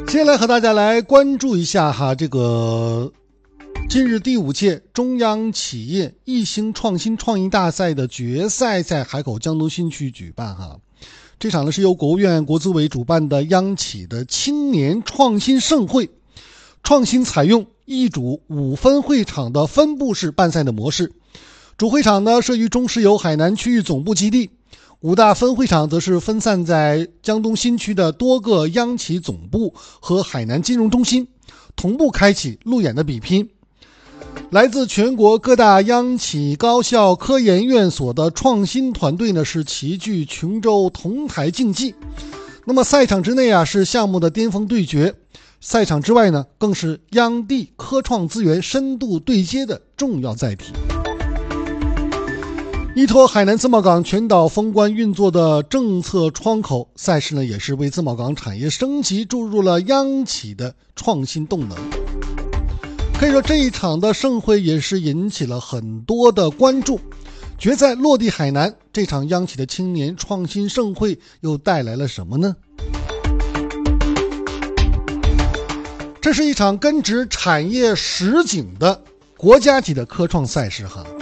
接下来和大家来关注一下这个今日第5届中央企业一星创新创意大赛的决赛在海口江东新区举办这场呢是由国务院国资委主办的央企的青年创新盛会，创新采用一主5分会场的分布式办赛的模式，主会场呢设于中石油海南区域总部基地，5大分会场则是分散在江东新区的多个央企总部和海南金融中心，同步开启路演的比拼。来自全国各大央企、高校、科研院所的创新团队呢是齐聚琼州同台竞技。那么赛场之内是项目的巅峰对决，赛场之外呢更是央地科创资源深度对接的重要载体。依托海南自贸港全岛封关运作的政策窗口，赛事呢也是为自贸港产业升级注入了央企的创新动能。可以说这一场的盛会也是引起了很多的关注。决赛落地海南，这场央企的青年创新盛会又带来了什么呢？这是一场根植产业实景的国家级的科创赛事